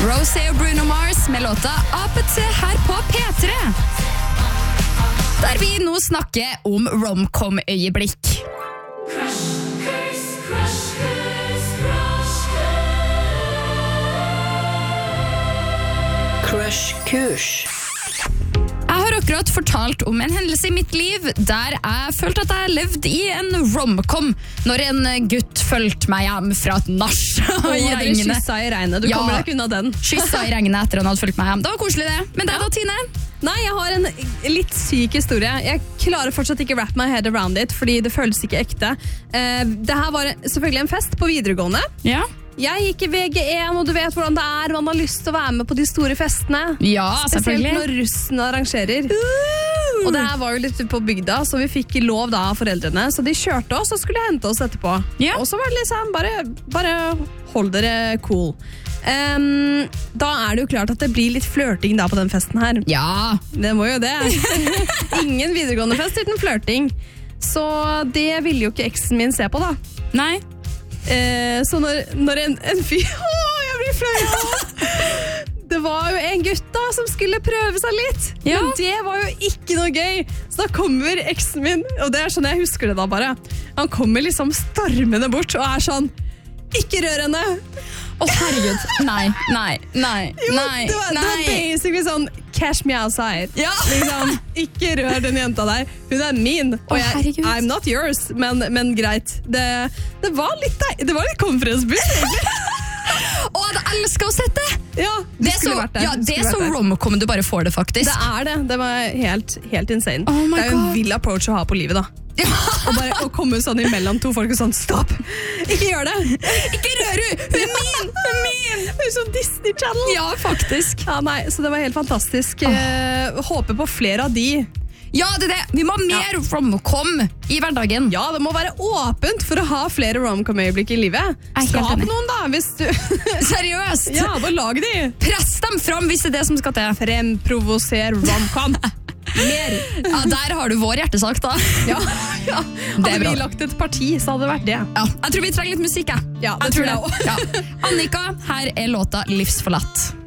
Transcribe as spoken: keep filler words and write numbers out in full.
Rosé og Bruno Mars med låta A P T her på P tre. Der vi nå snakker om rom-com-øyeblikk. Crush-kurs. Jeg har akkurat fortalt om en hendelse i mitt liv der jeg følte at jeg levde i en rom-com når en gutt følte meg hjem fra et nach og i dere regnet. kyssa i regnet, du Ja. kommer deg ikke unna den. Kyssa i regnet etter han hadde fulgt meg hjem. Det var koselig det. Men det da, Tine? Nei, jeg har en litt syk historie. Jeg klarer fortsatt ikke wrap my head around it, fordi det føles ikke ekte. Eh, det her var selvfølgelig en fest på videregående. Ja. Jeg gikk i V G én, og du vet hvordan det er. Man har lyst til å være med på de store festene. Ja, Spesielt selvfølgelig. når russen arrangerer. Og det her var jo litt på bygda, så vi fikk lov da av foreldrene. Så de kjørte oss og skulle hente oss etterpå. Ja. Og så var det liksom, bare, bare hold dere cool. Um, da er det jo klart at det blir litt flørting da på den festen her. Ja. Det må jo det. Ingen videregående fest uten flørting. Så det ville jo ikke eksen min se på da. Nei. Eh, så når, når en, en fyr Åh, jeg blir flau! Det var jo en gutt da som skulle prøve seg litt. Ja. Men det var jo ikke noe gøy. Så da kommer eksen min, og det er sånn jeg husker det da bare. Han kommer liksom stormende bort og er sånn, ikke rør henne! Å, herregud. Nei, nei, nei, Jo, nei, det var, det var nei. basically sånn, cash me outside. Ja. Liksom, ikke rør den jenta der. Hun er min, og Å, jeg, herregud. I'm not yours, men, men greit. Det, det var litt, deig- det var litt conference-boost, egentlig. Å, jeg hadde elsket å sett det! Ja, Det er så, skulle vært der. ja, det er Skulle så vært der. rom-com du bare får det, faktisk. Det er det. Det var helt, helt insane. Oh my det er jo en God. vill approach å ha på livet, da. Og bare å komme sånn imellom to folk og sånn, stopp! Ikke gjør det! Ikke rør hun! Hun er min! Hun er min! Det er sånn Disney Channel. Ja, faktisk. Ja, nei, så det var helt fantastisk. Eh, håper på flere av de. Ja, det er det. Vi må ha mer rom-com i hverdagen. Ja, det må være åpent for å ha flere rom-com-øyeblikk i livet. Jeg er helt Skap enig. noen da, hvis du... Seriøst! Ja, bare lag de. Press dem fram hvis det er det som skal til. Fremprovoser rom-com. Mer. Ja, der har du vår hjertesak, da. Ja, ja. Det er Hadde bra. vi lagt et parti, så hadde det vært det. Ja, jeg tror vi trenger litt musikk, jeg. Ja, det jeg tror jeg Ja. Annika, her er låta Livsforlatt.